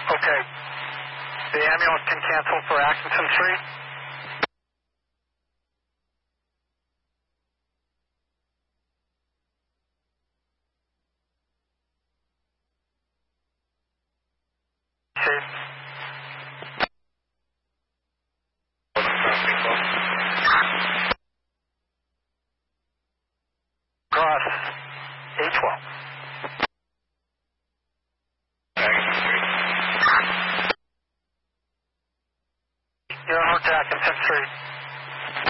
Okay. The ambulance can cancel for Atkinson Street. Okay.